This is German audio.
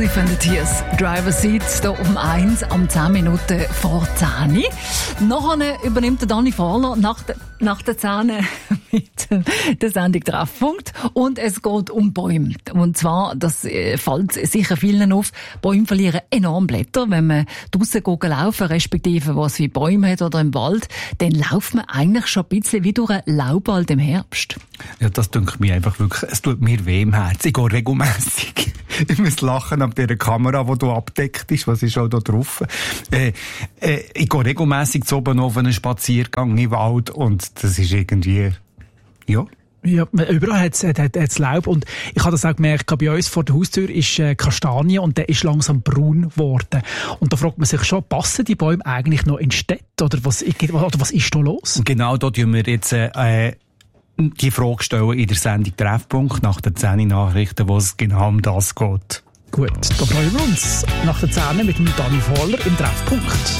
Sniff and the Tears. Driver Seat hier um 1 am 10 Minuten vor 10. Nachher übernimmt der Dani Fahler nach der 10 mit der Sendung Treffpunkt. Und es geht um Bäume. Und zwar, das fällt sicher vielen auf, Bäume verlieren enorm Blätter. Wenn man draussen laufen, respektive was wie Bäume hat oder im Wald, dann läuft man eigentlich schon ein bisschen wie durch einen Laubwald im Herbst. Ja, das tut mir einfach wirklich, es tut mir weh im Herzen. Ich gehe regelmässig. Ich muss lachen ab dieser Kamera, die du abdeckt ist, was ist auch da drauf. Ich gehe regelmässig zu oben auf einen Spaziergang im Wald und das ist irgendwie, ja. Ja, überall hat's Laub. Und ich habe das auch gemerkt, bei uns vor der Haustür ist Kastanie und der ist langsam braun geworden. Und da fragt man sich schon, passen die Bäume eigentlich noch in Städte? Oder was ist da los? Genau, da tun wir jetzt, die Frage stellen in der Sendung Treffpunkt nach den 10 Nachrichten, wo es genau um das geht. Gut, da freuen wir uns nach der 10 mit dem Dani Fahler im Treffpunkt.